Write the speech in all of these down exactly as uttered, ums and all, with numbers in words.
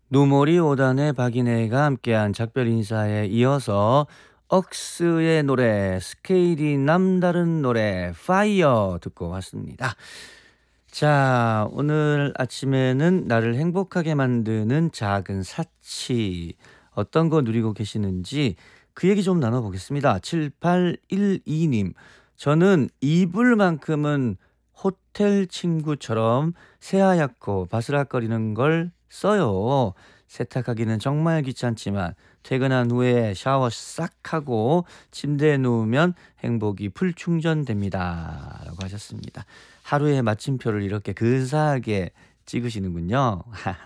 노모리 오단의 박인혜가 함께한 작별 인사에 이어서 억스의 노래 스케일이 남다른 노래 파이어 듣고 왔습니다. 자, 오늘 아침에는 나를 행복하게 만드는 작은 사치 어떤 거 누리고 계시는지 그 얘기 좀 나눠보겠습니다. 칠팔일이 님, 저는 이불만큼은 호텔 친구처럼 새하얗고 바스락거리는 걸 써요. 세탁하기는 정말 귀찮지만 퇴근한 후에 샤워 싹 하고 침대에 누우면 행복이 풀 충전됩니다. 라고 하셨습니다. 하루의 마침표를 이렇게 근사하게 찍으시는군요.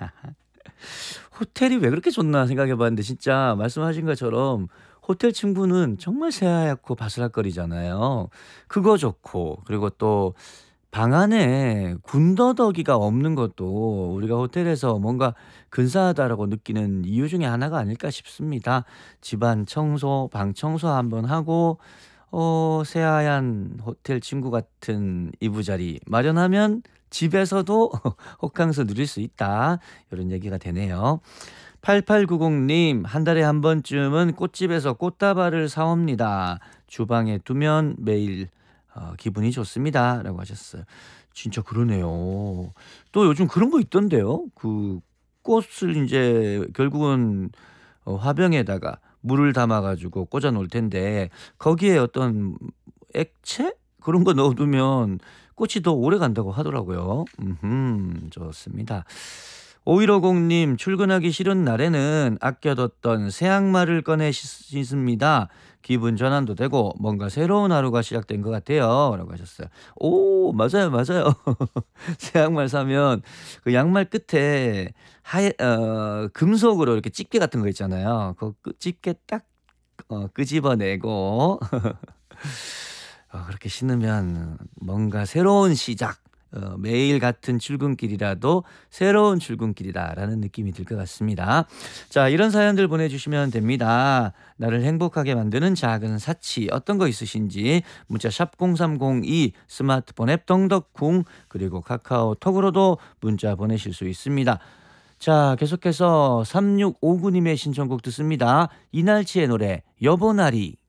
호텔이 왜 그렇게 좋나 생각해 봤는데 진짜 말씀하신 것처럼 호텔 친구는 정말 새하얗고 바스락거리잖아요. 그거 좋고 그리고 또 방 안에 군더더기가 없는 것도 우리가 호텔에서 뭔가 근사하다라고 느끼는 이유 중에 하나가 아닐까 싶습니다. 집안 청소, 방 청소 한번 하고 어 새하얀 호텔 친구 같은 이부자리 마련하면 집에서도 호캉스 누릴 수 있다. 이런 얘기가 되네요. 팔팔구공 님, 한 달에 한 번쯤은 꽃집에서 꽃다발을 사옵니다. 주방에 두면 매일 어, 기분이 좋습니다. 라고 하셨어요. 진짜 그러네요. 또 요즘 그런 거 있던데요. 그 꽃을 이제 결국은 어, 화병에다가 물을 담아가지고 꽂아 놓을 텐데 거기에 어떤 액체? 그런 거 넣어두면 꽃이 더 오래 간다고 하더라고요. 음, 좋습니다. 오일오공 님, 출근하기 싫은 날에는 아껴뒀던 새 양말을 꺼내 씻- 신습니다. 기분 전환도 되고 뭔가 새로운 하루가 시작된 것 같아요. 라고 하셨어요. 오, 맞아요, 맞아요. 새 양말 사면 그 양말 끝에 하얘, 어, 금속으로 이렇게 집게 같은 거 있잖아요. 그 끄- 집게 딱 어, 끄집어내고 어, 그렇게 신으면 뭔가 새로운 시작, 어, 매일 같은 출근길이라도 새로운 출근길이다라는 느낌이 들 것 같습니다. 자, 이런 사연들 보내주시면 됩니다. 나를 행복하게 만드는 작은 사치 어떤 거 있으신지 문자 샵 공삼공이, 스마트폰 앱 덩덕쿵, 그리고 카카오톡으로도 문자 보내실 수 있습니다. 자, 계속해서 삼육오구 님의 신청곡 듣습니다. 이날치의 노래 여보나리.